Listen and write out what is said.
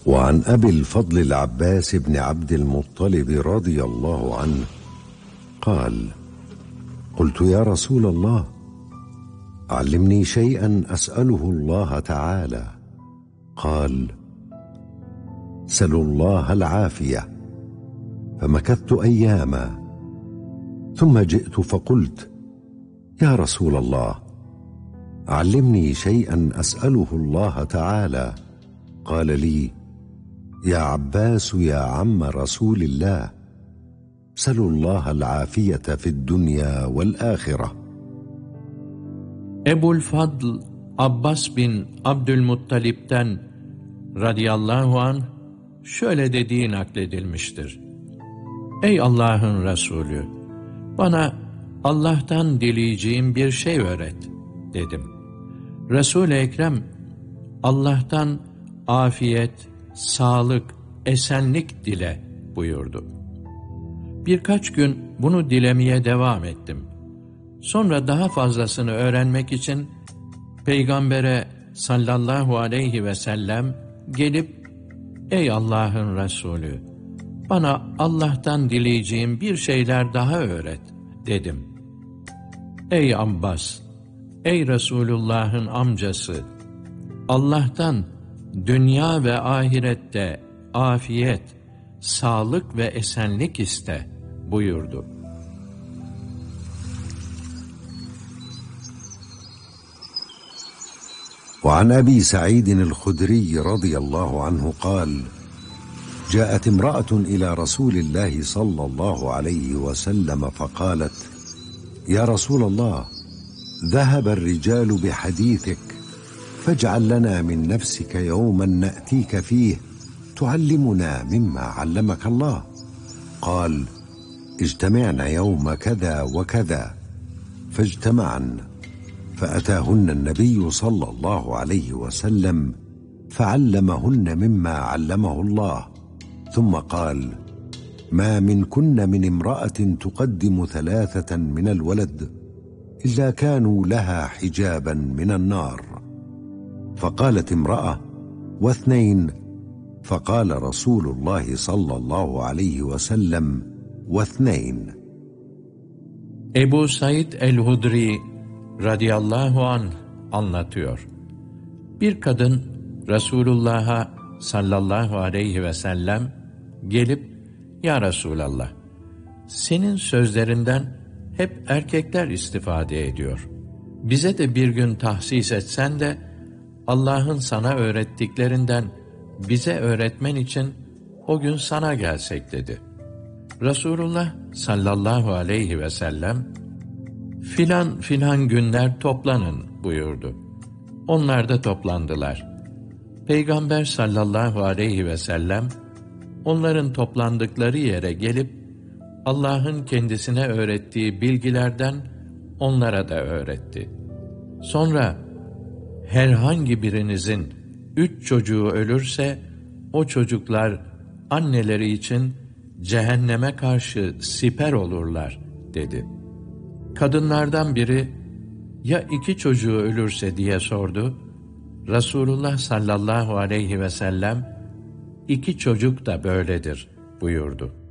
وعن أبي الفضل العباس بن عبد المطلب رضي الله عنه قال: قلت يا رسول الله، علمني شيئا أسأله الله تعالى. قال: سلوا الله العافية. فمكثت أياما، ثم جئت فقلت: يا رسول الله، علمني شيئا أسأله الله تعالى. قال لي: يا عباس يا عم رسول الله، سلوا الله العافية في الدنيا والآخرة. Ebu'l-Fadl Abbas bin Abdülmuttalip'ten radıyallahu anh şöyle dediği nakledilmiştir: Ey Allah'ın Resulü, bana Allah'tan dileyeceğim bir şey öğret dedim. Resul-i Ekrem Allah'tan afiyet, sağlık, esenlik dile buyurdu. Birkaç gün bunu dilemeye devam ettim. Sonra daha fazlasını öğrenmek için Peygamber'e sallallahu aleyhi ve sellem gelip, Ey Allah'ın Resulü, bana Allah'tan dileyeceğim bir şeyler daha öğret dedim. Ey Abbas, ey Resulullah'ın amcası, Allah'tan dünya ve ahirette afiyet, sağlık ve esenlik iste buyurdu. وعن أبي سعيد الخدري رضي الله عنه قال: جاءت امرأة إلى رسول الله صلى الله عليه وسلم فقالت: يا رسول الله، ذهب الرجال بحديثك، فاجعل لنا من نفسك يوما نأتيك فيه تعلمنا مما علمك الله. قال: اجتمعن يوم كذا وكذا. فاجتمعن، فأتاهن النبي صلى الله عليه وسلم فعلمهن مما علمه الله، ثم قال: ما منكن من امرأة تقدم 3 من الولد إلا كانوا لها حجابا من النار. فقالت امرأة: و2؟ فقال رسول الله صلى الله عليه وسلم: و2. Ebu Said el-Hudri radıyallahu anh anlatıyor. Bir kadın Resulullah'a sallallahu aleyhi ve sellem gelip, Ya Resulallah, senin sözlerinden hep erkekler istifade ediyor. Bize de bir gün tahsis etsen de Allah'ın sana öğrettiklerinden bize öğretmen için o gün sana gelsek dedi. Resulullah sallallahu aleyhi ve sellem filan filan günler toplanın buyurdu. Onlar da toplandılar. Peygamber sallallahu aleyhi ve sellem onların toplandıkları yere gelip Allah'ın kendisine öğrettiği bilgilerden onlara da öğretti. Sonra herhangi birinizin 3 çocuğu ölürse o çocuklar anneleri için cehenneme karşı siper olurlar dedi. Kadınlardan biri ya 2 çocuğu ölürse diye sordu. Resulullah sallallahu aleyhi ve sellem 2 çocuk da böyledir buyurdu.